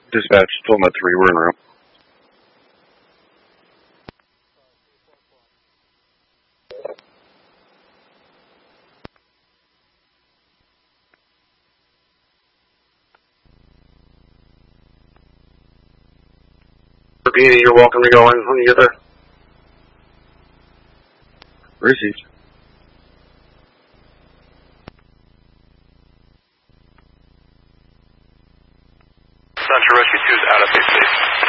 Dispatch, 12 at 3, we're en route. Repeating, you're welcome to go in when you get there. Received. Central Rescue 2 is out of base.